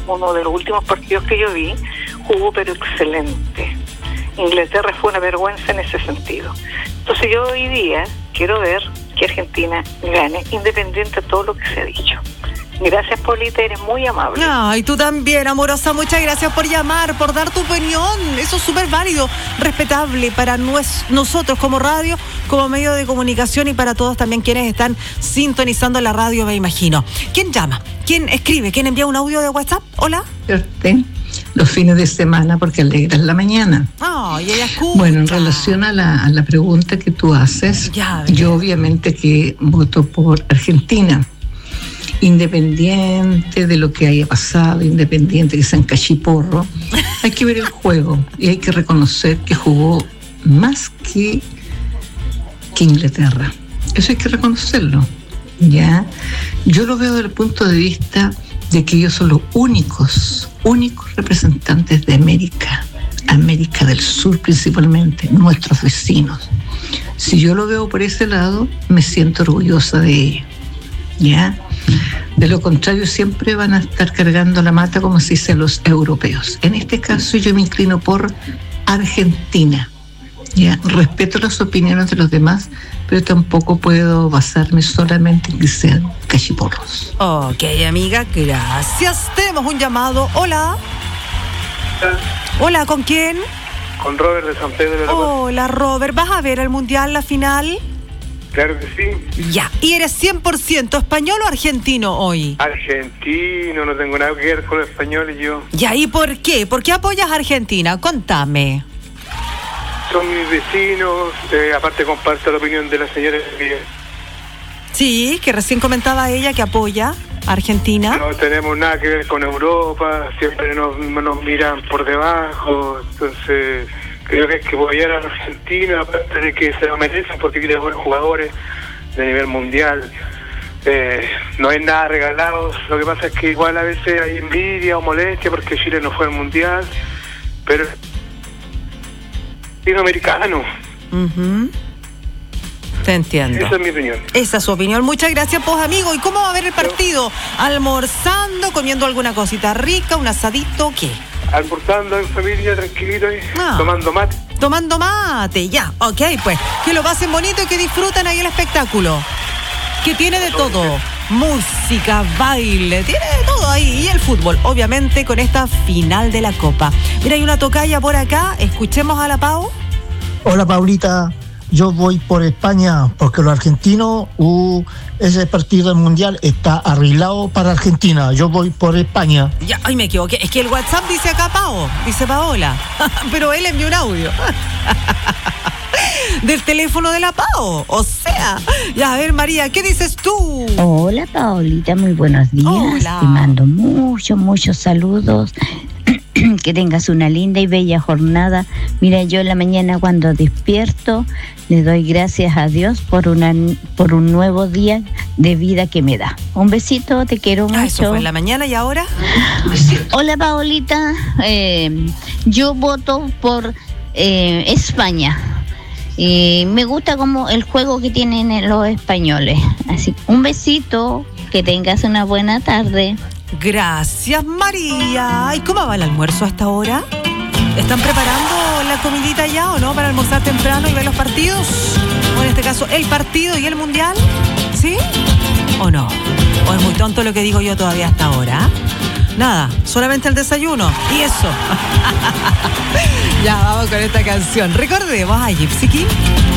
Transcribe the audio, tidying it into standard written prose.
uno de los últimos partidos que yo vi, jugó pero excelente. Inglaterra fue una vergüenza en ese sentido. Entonces yo hoy día quiero ver que Argentina gane, independiente de todo lo que se ha dicho. Gracias, Polita, eres muy amable. Ay, tú también, amorosa, muchas gracias por llamar, por dar tu opinión. Eso es súper válido, respetable para nosotros como radio, como medio de comunicación y para todos también quienes están sintonizando la radio, me imagino. ¿Quién llama? ¿Quién escribe? ¿Quién envía un audio de WhatsApp? Hola. Los fines de semana porque alegran la mañana. Y ella escucha. Bueno, en relación a la pregunta que tú haces, yo obviamente que voto por Argentina. Independiente de lo que haya pasado, independiente que sean cachiporro, hay que ver el juego y hay que reconocer que jugó más que Inglaterra. Eso hay que reconocerlo, ¿ya? Yo lo veo desde el punto de vista de que ellos son los únicos representantes de América del Sur principalmente, nuestros vecinos. Si yo lo veo por ese lado, me siento orgullosa de ellos, ¿ya? De lo contrario, siempre van a estar cargando la mata, como se dice, los europeos. En este caso, yo me inclino por Argentina. Ya, respeto las opiniones de los demás, pero tampoco puedo basarme solamente en que sean cachiporros. Ok, amiga, gracias. Tenemos un llamado. Hola. Hola, ¿con quién? Con Robert de San Pedro de la Paz. Hola, Robert. ¿Vas a ver el Mundial, la final? Claro que sí. Ya. ¿Y eres 100% español o argentino hoy? Argentino, no tengo nada que ver con los españoles yo. Ya, ¿y por qué? ¿Por qué apoyas a Argentina? Contame. Son mis vecinos, aparte comparto la opinión de la señora. Sí, que recién comentaba ella que apoya a Argentina. No tenemos nada que ver con Europa, siempre nos miran por debajo, entonces creo que hay que apoyar a Argentina, aparte de que se lo merecen porque tiene buenos jugadores de nivel mundial. No es nada regalado, lo que pasa es que igual a veces hay envidia o molestia porque Chile no fue al mundial, pero latinoamericano. Te entiendo. Esa es mi opinión. Esa es su opinión. Muchas gracias, pues, amigo. ¿Y cómo va a ver el partido? ¿Almorzando, comiendo alguna cosita rica, un asadito, qué? Almorzando en familia, tranquilito ahí, tomando mate. Tomando mate, ya. Ok, pues, que lo pasen bonito y que disfruten ahí el espectáculo. Que tiene de todo. Música, baile, tiene de todo ahí. Y el fútbol, obviamente, con esta final de la Copa. Mira, hay una tocaya por acá. Escuchemos a la Pau. Hola, Paulita. Yo voy por España porque los argentinos, ese partido del Mundial está arreglado para Argentina. Yo voy por España. Ya, ay, me equivoqué. Es que el WhatsApp dice acá Pau, dice Paola. Pero él envió un audio. Del teléfono de la Pau. O sea, ya, a ver, María, ¿qué dices tú? Hola, Paolita, muy buenos días. Hola. Te mando muchos saludos. Que tengas una linda y bella jornada. Mira, yo en la mañana cuando despierto le doy gracias a Dios por un nuevo día de vida que me da. Un besito, te quiero mucho. Eso fue en la mañana, ¿y ahora? Hola, Paolita. Yo voto por España. Me gusta como el juego que tienen los españoles. Así, un besito, que tengas una buena tarde. Gracias, María. ¿Y cómo va el almuerzo hasta ahora? ¿Están preparando la comidita ya o no para almorzar temprano y ver los partidos? O en este caso, el partido y el mundial. ¿Sí? ¿O no? ¿O es muy tonto lo que digo yo todavía hasta ahora? Nada, solamente el desayuno. Y eso. Ya, vamos con esta canción. Recordemos a Gypsy King.